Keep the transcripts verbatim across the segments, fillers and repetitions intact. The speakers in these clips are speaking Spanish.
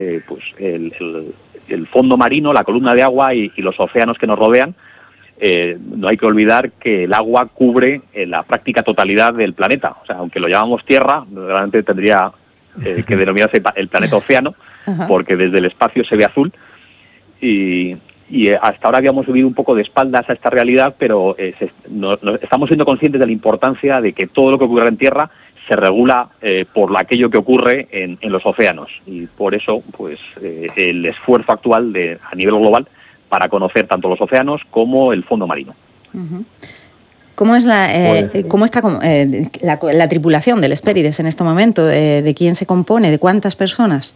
eh, pues el, el, el fondo marino, la columna de agua y, y los océanos que nos rodean. Eh, no hay que olvidar que el agua cubre eh, la práctica totalidad del planeta. O sea, aunque lo llamamos tierra, realmente tendría eh, que denominarse el planeta océano, uh-huh. porque desde el espacio se ve azul. Y, y hasta ahora habíamos vivido un poco de espaldas a esta realidad, pero eh, se, no, no, estamos siendo conscientes de la importancia de que todo lo que ocurre en tierra se regula eh, por aquello que ocurre en, en los océanos. Y por eso, pues, eh, el esfuerzo actual de, a nivel global para conocer tanto los océanos como el fondo marino. Uh-huh. ¿Cómo es la, eh, pues, cómo está eh, la, la tripulación del Hespérides en este momento? Eh, ¿De quién se compone? ¿De cuántas personas?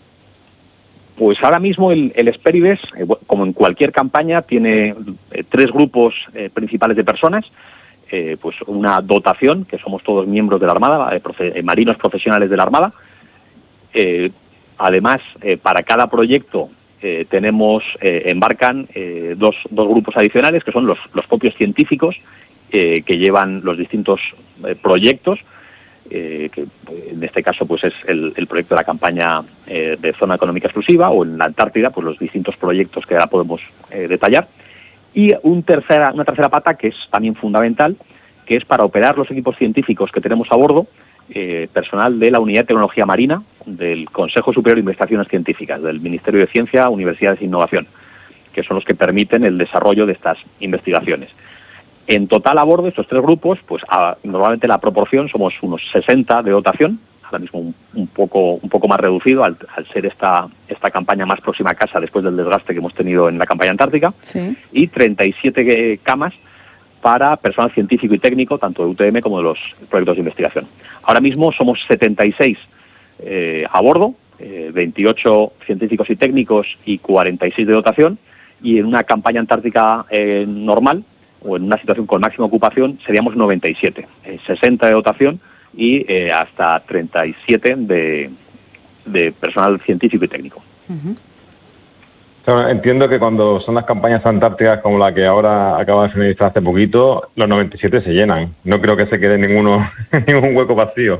Pues ahora mismo el, el Hespérides, eh, como en cualquier campaña, tiene eh, tres grupos eh, principales de personas. Eh, pues una dotación, que somos todos miembros de la Armada, eh, profe- eh, marinos profesionales de la Armada. Eh, además, eh, para cada proyecto eh, tenemos, eh, embarcan eh, dos, dos grupos adicionales, que son los, los propios científicos eh, que llevan los distintos eh, proyectos. Eh, que en este caso pues es el, el proyecto de la campaña eh, de zona económica exclusiva, o en la Antártida pues los distintos proyectos que ahora podemos eh, detallar, y un tercera, una tercera pata que es también fundamental, que es para operar los equipos científicos que tenemos a bordo, eh, personal de la Unidad de Tecnología Marina del Consejo Superior de Investigaciones Científicas del Ministerio de Ciencia, Universidades e Innovación, que son los que permiten el desarrollo de estas investigaciones. En total a bordo, estos tres grupos, pues a, normalmente la proporción somos unos sesenta de dotación, ahora mismo un, un poco un poco más reducido al, al ser esta esta campaña más próxima a casa después del desgaste que hemos tenido en la campaña antártica, sí. y treinta y siete camas para personal científico y técnico, tanto de U T M como de los proyectos de investigación. Ahora mismo somos setenta y seis eh, a bordo, eh, veintiocho científicos y técnicos y cuarenta y seis de dotación, y en una campaña antártica eh, normal, o en una situación con máxima ocupación, seríamos noventa y siete, eh, sesenta de dotación y eh, hasta treinta y siete de, de personal científico y técnico. Uh-huh. Claro, entiendo que cuando son las campañas antárticas como la que ahora acaba de finalizar hace poquito, los noventa y siete se llenan. No creo que se quede ninguno ningún hueco vacío.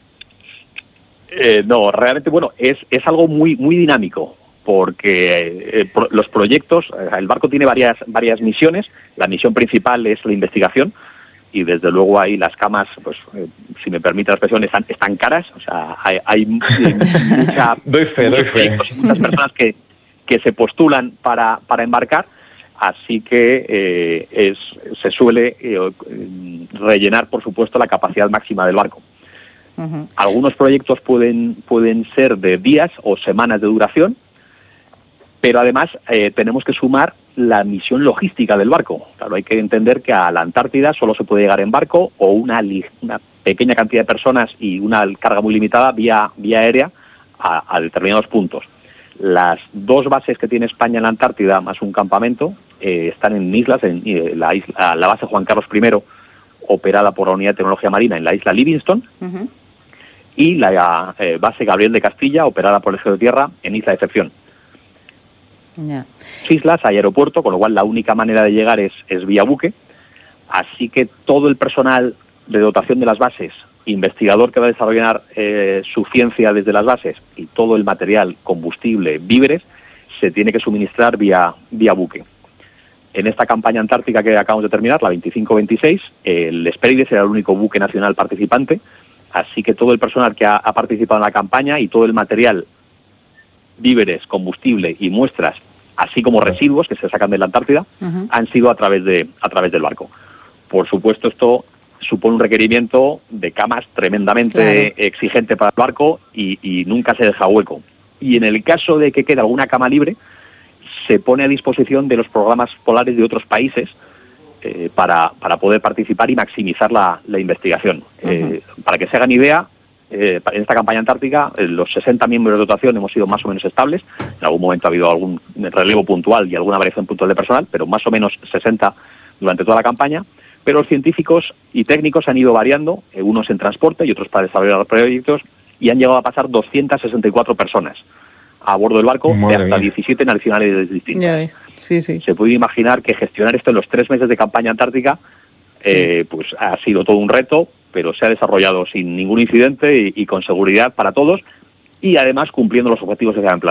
Eh, no, realmente, bueno, es, es algo muy, muy dinámico, porque eh, pro, los proyectos, eh, el barco tiene varias varias misiones. La misión principal es la investigación, y desde luego ahí las camas, pues eh, si me permite la expresión, están, están caras. O sea, hay, hay mucha, doy fe, doy fe. muchas personas que, que se postulan para, para embarcar, así que eh, es se suele eh, rellenar, por supuesto, la capacidad máxima del barco. Uh-huh. Algunos proyectos pueden, pueden ser de días o semanas de duración, pero además eh, tenemos que sumar la misión logística del barco. Claro, hay que entender que a la Antártida solo se puede llegar en barco o una, una pequeña cantidad de personas y una carga muy limitada vía, vía aérea a, a determinados puntos. Las dos bases que tiene España en la Antártida, más un campamento, eh, están en islas, en eh, la, isla, la base Juan Carlos primero, operada por la Unidad de Tecnología Marina en la isla Livingston, uh-huh. y la eh, base Gabriel de Castilla, operada por el Ejército de Tierra en Isla Decepción. Yeah. Islas, hay aeropuerto, con lo cual la única manera de llegar es, es vía buque, así que todo el personal de dotación de las bases, investigador que va a desarrollar eh, su ciencia desde las bases, y todo el material, combustible, víveres, se tiene que suministrar vía, vía buque. En esta campaña antártica que acabamos de terminar, la veinticinco veintiséis, el Hespérides era el único buque nacional participante, así que todo el personal que ha, ha participado en la campaña y todo el material, víveres, combustible y muestras, así como residuos que se sacan de la Antártida, uh-huh. han sido a través de a través del barco. Por supuesto, esto supone un requerimiento de camas tremendamente claro. exigente para el barco, y, y nunca se deja hueco. Y en el caso de que quede alguna cama libre, se pone a disposición de los programas polares de otros países eh, para, para poder participar y maximizar la, la investigación. Uh-huh. Eh, para que se hagan idea, Eh, en esta campaña antártica, eh, los sesenta miembros de dotación hemos sido más o menos estables. En algún momento ha habido algún relevo puntual y alguna variación puntual de personal, pero más o menos sesenta durante toda la campaña. Pero los científicos y técnicos han ido variando, eh, unos en transporte y otros para desarrollar los proyectos, y han llegado a pasar doscientas sesenta y cuatro personas a bordo del barco, Madre de hasta mía. diecisiete nacionalidades distintas. Sí, sí. Se puede imaginar que gestionar esto en los tres meses de campaña antártica eh, sí. pues ha sido todo un reto, pero se ha desarrollado sin ningún incidente y, y con seguridad para todos, y además cumpliendo los objetivos que se han planteado.